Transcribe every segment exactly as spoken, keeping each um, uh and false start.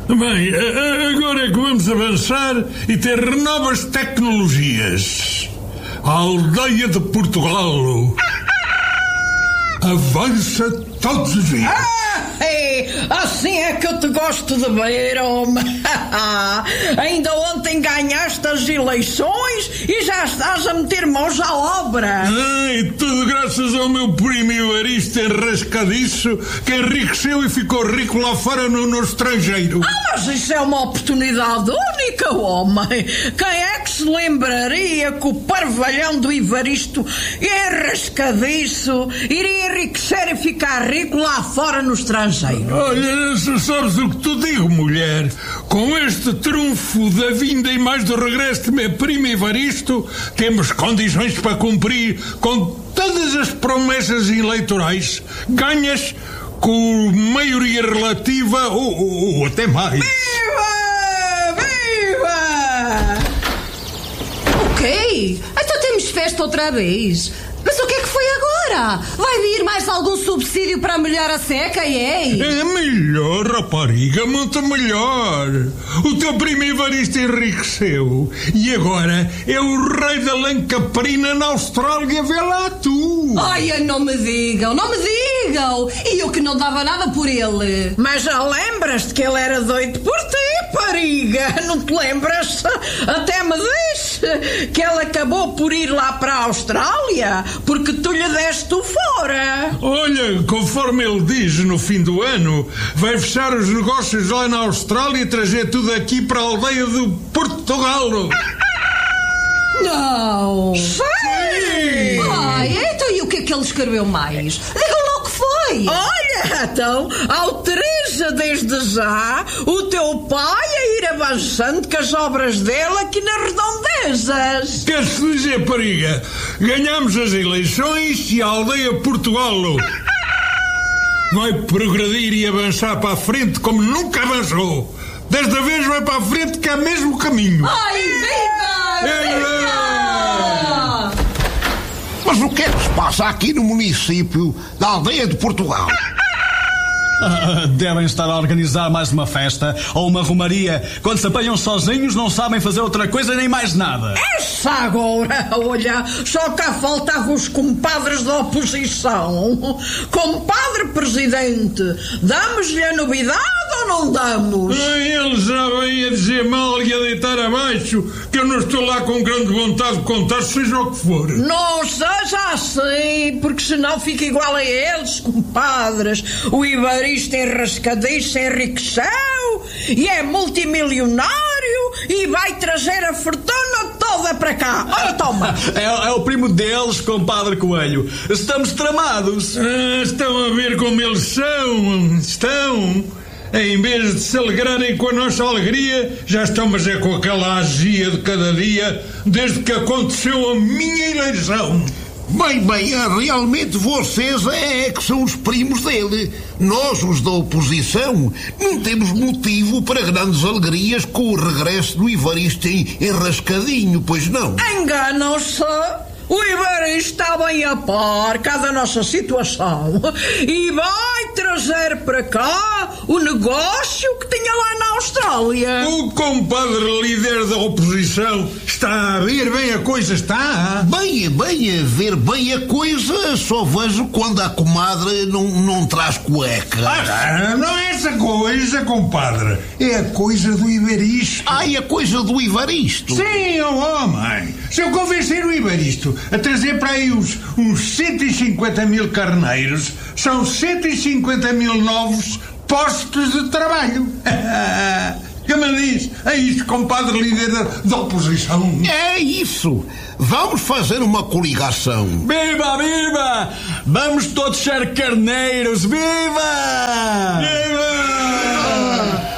Bem, agora é que vamos avançar e ter novas tecnologias. A aldeia de Portugal avança todos os dias. Ah, é, assim é que eu te gosto de ver, homem. Ainda ontem ganhaste as eleições e já estás a meter mãos à obra. Ah, e tudo graças ao meu primo Evaristo enrascadiço, que enriqueceu e ficou rico lá fora no, no estrangeiro. Ah, mas isso é uma oportunidade única, homem. Quem é que se lembraria que o parvalhão do Evaristo enrascadiço iria enriquecer e ficar rico lá fora no estrangeiro? Olha, sabes o que tu digo, mulher? Com este trunfo da vinda e mais do regresso de meu primo Evaristo, temos condições para cumprir com todas as promessas eleitorais. Ganhas com maioria relativa ou, ou, ou até mais. Viva! Viva! O quê? Então temos festa outra vez. Mas o que é que foi agora? Vai vir mais algum subsídio para molhar a seca, é? É melhor, rapariga, muito melhor. O teu primo Evaristo enriqueceu e agora é o rei da lamcaprina na Austrália, vê lá tu. Ai, não me digam, não me digam. E eu que não dava nada por ele. Mas já lembras-te que ele era doido por ti, pariga? Não te lembras? Até me disse que ele acabou por ir lá para a Austrália porque tu lhe deste o fora. Olha, conforme ele diz, no fim do ano vai fechar os negócios lá na Austrália e trazer tudo aqui para a aldeia de Portugal. Não. Sim! Ai, então e o que é que ele escreveu mais? Digam lá o que foi. Olha, então, autoriza desde já o teu pai a ir avançando com as obras dele aqui nas redondezas. Queres dizer, pariga, ganhamos as eleições e a aldeia Portugal vai progredir e avançar para a frente como nunca avançou. Desta vez vai para a frente que é mesmo o caminho. Ai, viva! Viva! Mas o que é que se passa aqui no município da aldeia de Portugal? Ah, devem estar a organizar mais uma festa ou uma romaria. Quando se apanham sozinhos não sabem fazer outra coisa nem mais nada. Essa agora, olha, só cá faltavam os compadres da oposição. Compadre presidente, damos-lhe a novidade ou não damos? Ele já vem a dizer mal e a deitar abaixo que eu não estou lá com grande vontade de contar, seja o que for. Não seja assim, porque senão fica igual a eles, compadres. O Evaristo enrascadiço enriqueceu e é multimilionário e vai trazer a fortuna toda para cá. Olha, toma. É, é o primo deles, compadre Coelho. Estamos tramados. Ah, estão a ver como eles são. Estão. Em vez de se alegrarem com a nossa alegria, já estamos é com aquela azia de cada dia desde que aconteceu a minha eleição. Bem, bem, realmente vocês é que são os primos dele. Nós, os da oposição, não temos motivo para grandes alegrias com o regresso do Evaristo enrascadinho, pois não? Enganam-se. O Evaristo está bem a par cá da nossa situação e vai trazer para cá o negócio que tinha lá na Austrália. O compadre líder da oposição está a ver bem a coisa, está? Bem, bem, a ver bem a coisa só vejo quando a comadre não, não traz cueca. Ah, não é essa coisa, compadre. É a coisa do Evaristo. Ai, a coisa do Evaristo? Sim, oh homem. Se eu convencer o Evaristo a trazer para aí uns, uns cento e cinquenta mil carneiros, são cento e cinquenta mil novos postos de trabalho. Que me diz? É isso, compadre líder da, da oposição. É isso. Vamos fazer uma coligação. Viva, viva! Vamos todos ser carneiros. Viva! Viva!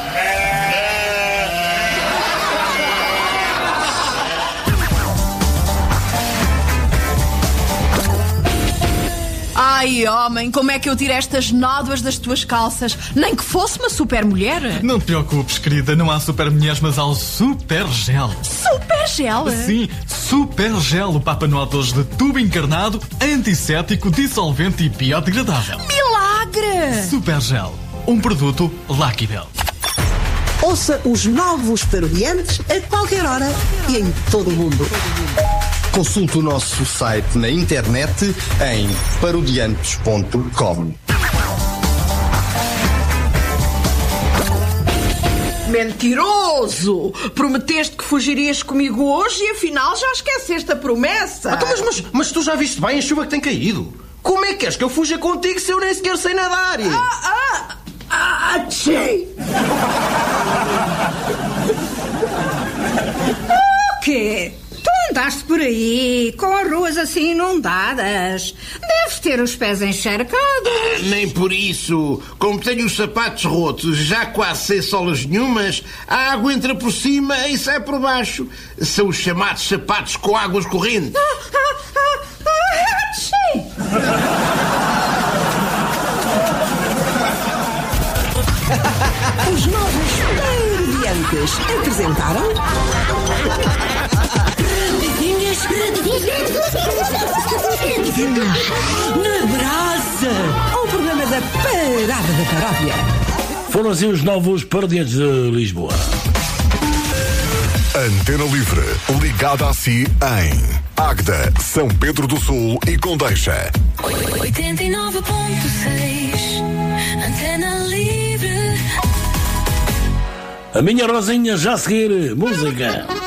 Ai, homem, como é que eu tiro estas nódoas das tuas calças? Nem que fosse uma super mulher. Não te preocupes, querida, não há super mulheres, mas há o super gel. Super gel? Sim, super gel, o Papa Noel de hoje de tubo encarnado, antisséptico, dissolvente e biodegradável. Milagre! Super gel, um produto Lucky Bell. Ouça os novos parodiantes a qualquer hora e em todo o mundo. Consulte o nosso site na internet em parodiantes ponto com. Mentiroso! Prometeste que fugirias comigo hoje e afinal já esqueceste a promessa. Ah, mas, mas, mas tu já viste bem a chuva que tem caído? Como é que queres que eu fuja contigo se eu nem sequer sei nadar? Ah, ah, ah, tchê! O quê? Tu andaste por aí com as ruas assim inundadas. Deves ter os pés encharcados. Ah, nem por isso. Como tenho os sapatos rotos, já quase sem solas nenhumas, a água entra por cima e sai por baixo. São os chamados sapatos com águas correntes. Ah, ah, ah, ah, tchê! Os novos parodiantes apresentaram... Na brasa! O programa da Parada da Paródia. Foram assim os novos parodiantes de Lisboa. Antena Livre, ligada a si em Águeda, São Pedro do Sul e Condeixa. oitenta e nove ponto seis Antena Livre. A minha Rosinha já a seguir, música.